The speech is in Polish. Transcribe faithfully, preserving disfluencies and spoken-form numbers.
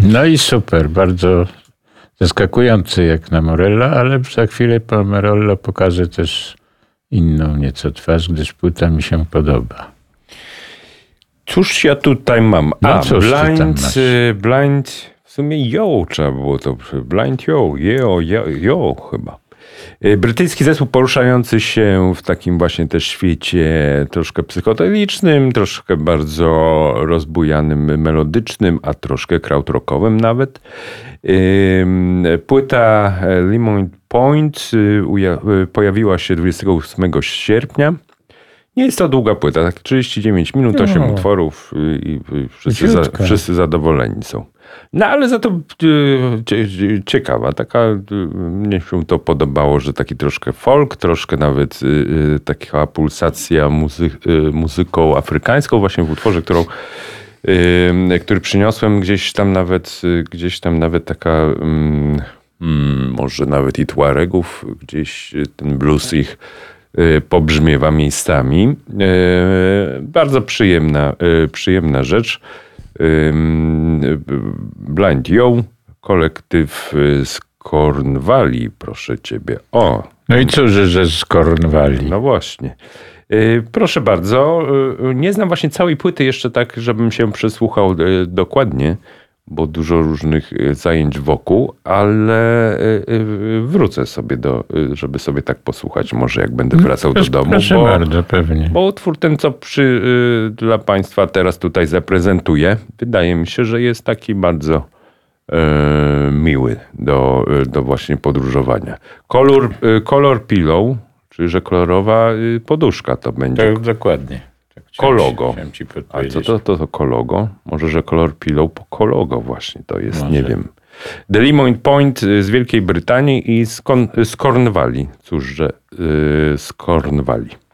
No i super, bardzo zaskakujący jak na Morella, ale za chwilę po Morello pokażę też inną nieco twarz, gdyż płyta mi się podoba. Cóż ja tutaj mam? No A, cóż ty tam blind, masz? y, blind, w sumie yo trzeba było to, blind yo, yo, yo, yo chyba. Y, Brytyjski zespół poruszający się w takim właśnie też świecie troszkę psychodelicznym, troszkę bardzo rozbujanym, melodycznym, a troszkę krautrockowym nawet. Y, Płyta Lemon Point y, uja- y, pojawiła się dwudziestego ósmego sierpnia. Nie jest to długa płyta, tak trzydzieści dziewięć minut, osiem No. utworów y, i y, wszyscy, za, Króciutka. wszyscy zadowoleni są. No ale za to y, cie- ciekawa, taka y, mnie się to podobało, że taki troszkę folk, troszkę nawet y, y, taka pulsacja muzy, y, muzyką afrykańską właśnie w utworze, którą y, który przyniosłem gdzieś tam nawet, y, gdzieś tam nawet taka mm, mm, może nawet i Tuaregów, gdzieś y, ten blues ich y, pobrzmiewa miejscami. Y, Bardzo przyjemna, y, przyjemna rzecz. Y, Blind Yo, kolektyw y, z Cornwalli, proszę ciebie. O, No i cóż, że, że z Cornwalli. no właśnie. Y, Proszę bardzo, y, nie znam właśnie całej płyty jeszcze tak, żebym się przesłuchał y, dokładnie, bo dużo różnych y, zajęć wokół, ale y, y, wrócę sobie do, y, żeby sobie tak posłuchać, może jak będę wracał do Proszę- domu, Proszę bo, bardzo, pewnie. bo utwór ten, co przy, y, dla Państwa teraz tutaj zaprezentuję, wydaje mi się, że jest taki bardzo y, miły do, y, do właśnie podróżowania. Kolor, y, color Pillow, czyli że kolorowa y, poduszka to będzie. Tak, dokładnie. Tak chciałem Kologo. ci- chciałem ci A co podpowiedzieć. to, to, to kologo? Może, że kolor pillow po kologo właśnie to jest, Może. nie wiem. The Lemon Point y, z Wielkiej Brytanii i z, Kon- z Cornwalli. Cóż, że yy, z Cornwalli.